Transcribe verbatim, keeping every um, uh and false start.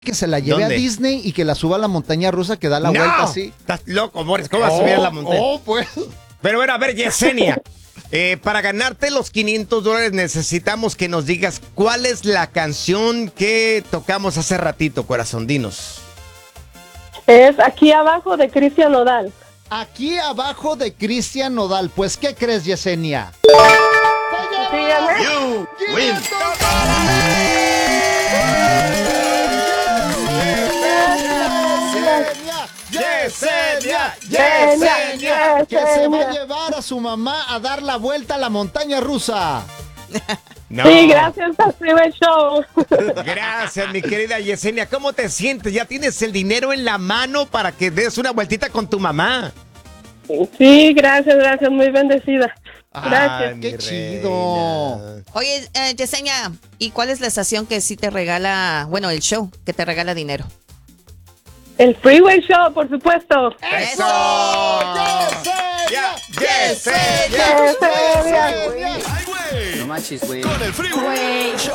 que se la lleve ¿Dónde? a Disney y que la suba a la montaña rusa que da la ¡No! vuelta así. Estás loco, Boris. ¿Cómo vas a subir a la montaña? Oh, pues. Pero bueno, a ver, Yesenia. eh, para ganarte los quinientos dólares necesitamos que nos digas cuál es la canción que tocamos hace ratito, corazón. Dinos. Es Aquí Abajo de Cristian Nodal. Aquí abajo de Cristian Nodal. Pues, ¿qué crees, Yesenia? Sí, gané. You win. Yesenia, Yesenia, que se va a Yesenia. llevar a su mamá a dar la vuelta a la montaña rusa. No. Sí, gracias al Freeway Show. Gracias, mi querida Yesenia. ¿Cómo te sientes? ¿Ya tienes el dinero en la mano para que des una vueltita con tu mamá? Sí, gracias, gracias, muy bendecida. Gracias. Ay, Qué mi chido. reina. Oye, eh, Yesenia, ¿y cuál es la estación que sí te regala, bueno, el show que te regala dinero? El Freeway Show, por supuesto. ¡Eso! ¡Yesenia! ¡Yesenia! Yesenia. ¡Yesenia! No manches, güey. Con el Freeway